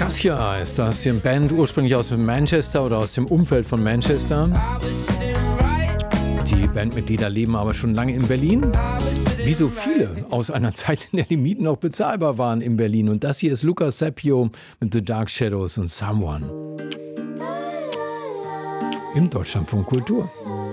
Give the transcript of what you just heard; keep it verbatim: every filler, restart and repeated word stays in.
Cassia ist das, die Band ursprünglich aus Manchester oder aus dem Umfeld von Manchester. Die Bandmitglieder leben aber schon lange in Berlin. Wie so viele aus einer Zeit, in der die Mieten noch bezahlbar waren in Berlin. Und das hier ist Lukas Seppio mit The Dark Shadows und Someone. Im Deutschlandfunk Kultur.